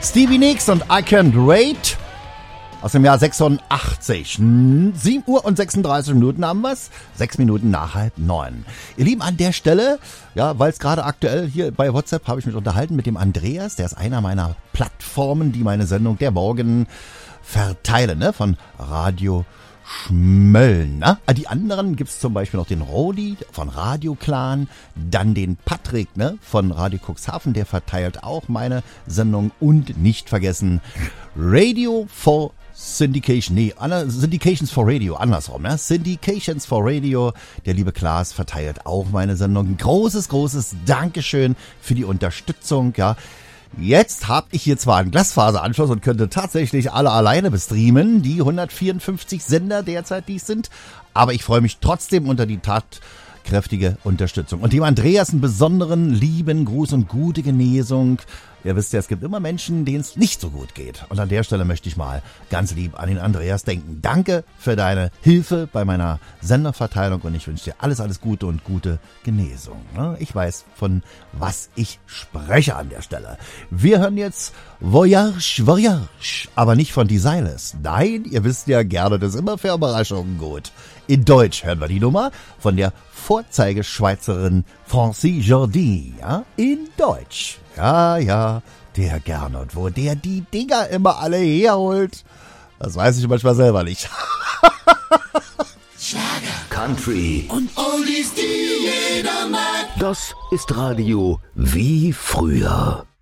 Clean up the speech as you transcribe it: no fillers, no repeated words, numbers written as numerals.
Stevie Nicks und I Can't Wait aus dem Jahr 86. 7 Uhr und 36 Minuten haben wir's. 6 Minuten nach 8:30. Ihr Lieben, an der Stelle, ja, weil es gerade aktuell hier bei WhatsApp habe ich mich unterhalten mit dem Andreas. Der ist einer meiner Plattformen, die meine Sendung der Morgen verteilen, ne? Von Radio Schmölln. Ne? Die anderen gibt's zum Beispiel noch den Rodi von Radio Clan, dann den Patrick, ne, von Radio Cuxhaven, der verteilt auch meine Sendung, und nicht vergessen Radio for Syndication, Syndications for Radio, andersrum, ne? Syndications for Radio, der liebe Klaas verteilt auch meine Sendung. Großes Dankeschön für die Unterstützung, ja. Jetzt habe ich hier zwar einen Glasfaseranschluss und könnte tatsächlich alle alleine bestreamen, die 154 Sender derzeit dies sind, aber ich freue mich trotzdem unter die tatkräftige Unterstützung. Und dem Andreas einen besonderen lieben Gruß und gute Genesung. Ihr wisst ja, es gibt immer Menschen, denen es nicht so gut geht. Und an der Stelle möchte ich mal ganz lieb an den Andreas denken. Danke für deine Hilfe bei meiner Senderverteilung und ich wünsche dir alles Gute und gute Genesung. Ich weiß, von was ich spreche an der Stelle. Wir hören jetzt Voyage, aber nicht von Desireless. Nein, ihr wisst ja gerne, das ist immer für Überraschungen gut. In Deutsch hören wir die Nummer von der Vorzeigeschweizerin Francie Jordi. Ja? In Deutsch. Ja, der Gernot, wo der die Dinger immer alle herholt, das weiß ich manchmal selber nicht. Schlager, Country und Oldies, die jeder mag. Das ist Radio wie früher.